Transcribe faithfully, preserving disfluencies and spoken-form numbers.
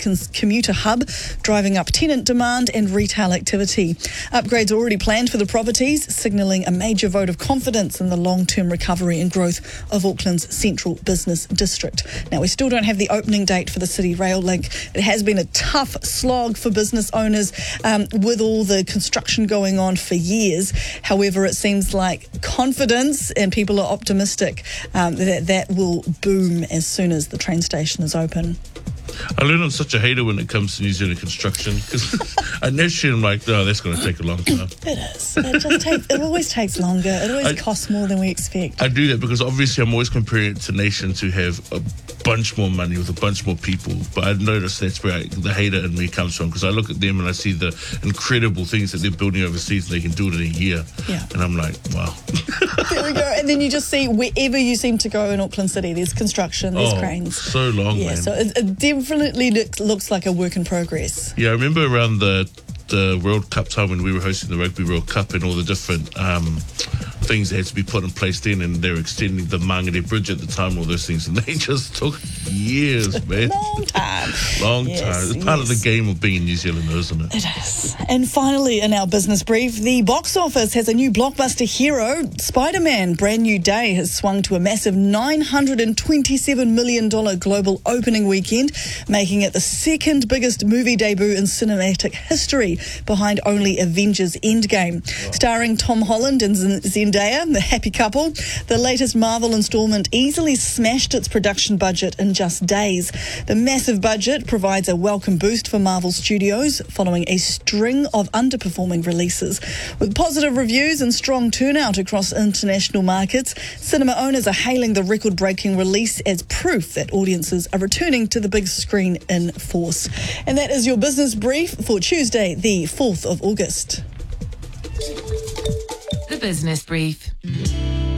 cons- commuter hub, driving up tenant demand and retail activity. Upgrades already planned for the properties, signalling a major vote of confidence in the long-term recovery and growth of Auckland's central business district. Now, we still don't have the opening date for the City Rail Link. It has been a tough slog for business owners um, with all the construction going on for years. However, it seems like confidence and people are optimistic um, that that will boom as soon as the train station is open. I learned I'm such a hater when it comes to New Zealand construction because initially I'm like, no, that's going to take a long time. It is. It just takes. It always takes longer. It always I, costs more than we expect. I do that because obviously I'm always comparing it to nations who have a bunch more money with a bunch more people. But I noticed that's where I, the hater in me comes from, because I look at them and I see the incredible things that they're building overseas and they can do it in a year. Yeah. And I'm like, wow. There we go. And then you just see wherever you seem to go in Auckland City, there's construction, there's oh, cranes. So long, yeah, man. So it, it definitely looks, looks like a work in progress. Yeah, I remember around the the World Cup time when we were hosting the Rugby World Cup and all the different um, things that had to be put in place then, and they were extending the Mangere Bridge at the time, all those things, and they just took years, man. Long time. Long yes, time. It's yes. part of the game of being in New Zealand, isn't it? It is. And finally, in our business brief, the box office has a new blockbuster hero. Spider-Man Brand New Day has swung to a massive nine hundred twenty-seven million dollars global opening weekend, making it the second biggest movie debut in cinematic history, behind only Avengers Endgame. Wow. Starring Tom Holland and Zendaya, the happy couple, the latest Marvel installment easily smashed its production budget in just days. The massive budget provides a welcome boost for Marvel Studios following a string of underperforming releases. With positive reviews and strong turnout across international markets, cinema owners are hailing the record-breaking release as proof that audiences are returning to the big screen in force. And that is your business brief for Tuesday, the fourth of August. The Business Brief.